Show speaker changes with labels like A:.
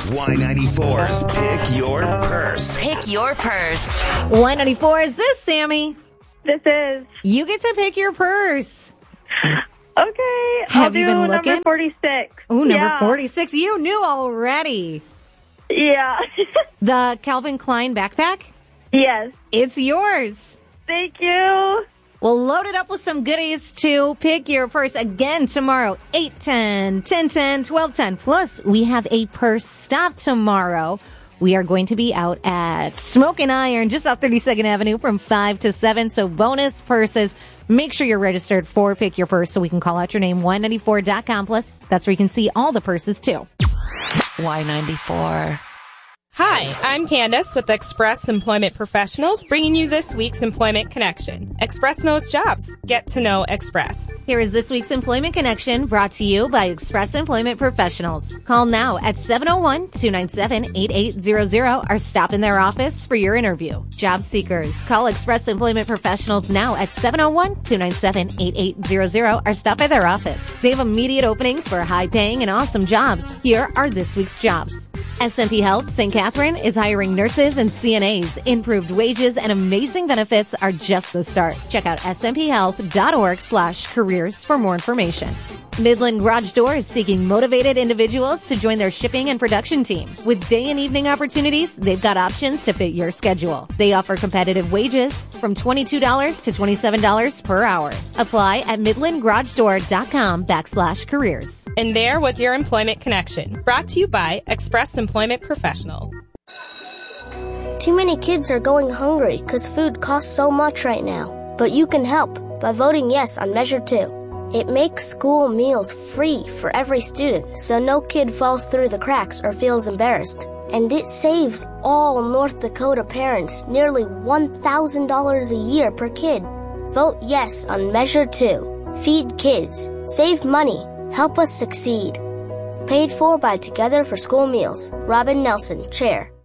A: Y94's Pick Your Purse.
B: Pick your purse.
C: Y94, is this Sammy?
D: This is.
C: You get to pick your purse.
D: Okay.
C: Have you been looking?
D: Number 46.
C: Oh, number 46. You knew already.
D: Yeah.
C: The Calvin Klein backpack?
D: Yes.
C: It's yours.
D: Thank you.
C: We'll load it up with some goodies to pick your purse again tomorrow. 8:10, 10:10, 12:10. Plus, we have a purse stop tomorrow. We are going to be out at Smoke and Iron just off 32nd Avenue from 5 to 7. So bonus purses. Make sure you're registered for Pick Your Purse so we can call out your name. Y94.com. Plus, that's where you can see all the purses too.
B: Y94.
E: Hi, I'm Candace with Express Employment Professionals, bringing you this week's Employment Connection. Express knows jobs. Get to know Express.
C: Here is this week's Employment Connection brought to you by Express Employment Professionals. Call now at 701-297-8800 or stop in their office for your interview. Job seekers, call Express Employment Professionals now at 701-297-8800 or stop by their office. They have immediate openings for high-paying and awesome jobs. Here are this week's jobs. SMP Health St. Catherine is hiring nurses and CNAs. Improved wages and amazing benefits are just the start. Check out smphealth.org/careers for more information. Midland Garage Door is seeking motivated individuals to join their shipping and production team. With day and evening opportunities, they've got options to fit your schedule. They offer competitive wages from $22 to $27 per hour. Apply at midlandgaragedoor.com/careers.
E: And there was your Employment Connection, brought to you by Express Employment Professionals.
F: Too many kids are going hungry because food costs so much right now. But you can help by voting yes on Measure 2. It makes school meals free for every student, so no kid falls through the cracks or feels embarrassed. And it saves all North Dakota parents nearly $1,000 a year per kid. Vote yes on Measure 2. Feed kids. Save money. Help us succeed. Paid for by Together for School Meals. Robin Nelson, Chair.